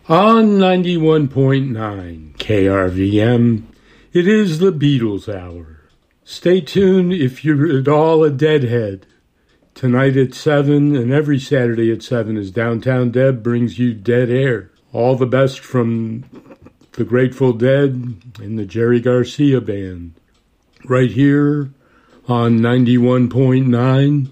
On 91.9 KRVM, it is the Beatles Hour. Stay tuned if you're at all a Deadhead. Tonight at 7 and every Saturday at 7 as Downtown Deb brings you Dead Air. All the best from the Grateful Dead and the Jerry Garcia Band. Right here on 91.9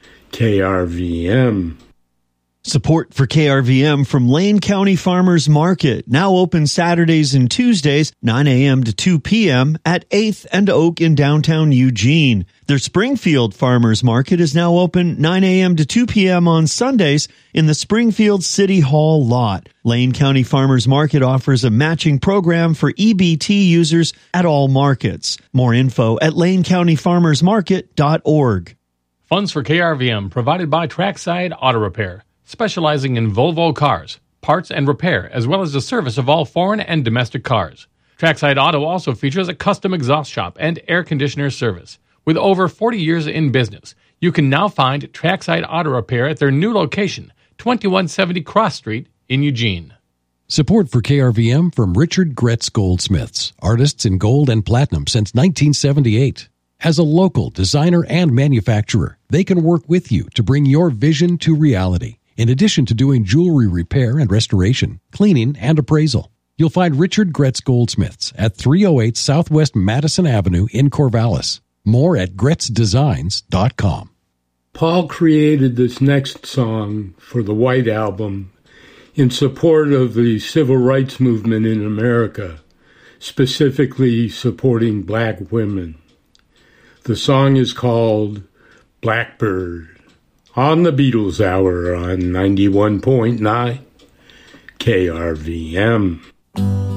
KRVM. Support for KRVM from Lane County Farmers Market, now open Saturdays and Tuesdays, 9 a.m. to 2 p.m. at 8th and Oak in downtown Eugene. Their Springfield Farmers Market is now open 9 a.m. to 2 p.m. on Sundays in the Springfield City Hall lot. Lane County Farmers Market offers a matching program for EBT users at all markets. More info at lanecountyfarmersmarket.org. Funds for KRVM provided by Trackside Auto Repair, specializing in Volvo cars, parts and repair, as well as the service of all foreign and domestic cars. Trackside Auto also features a custom exhaust shop and air conditioner service. With over 40 years in business, you can now find Trackside Auto Repair at their new location, 2170 Cross Street in Eugene. Support for KRVM from Richard Gretz Goldsmiths, artists in gold and platinum since 1978. As a local designer and manufacturer, they can work with you to bring your vision to reality. In addition to doing jewelry repair and restoration, cleaning, and appraisal, you'll find Richard Gretz Goldsmiths at 308 Southwest Madison Avenue in Corvallis. More at GretzDesigns.com. Paul created this next song for the White Album in support of the civil rights movement in America, specifically supporting black women. The song is called Blackbird on the Beatles Hour on 91.9 KRVM.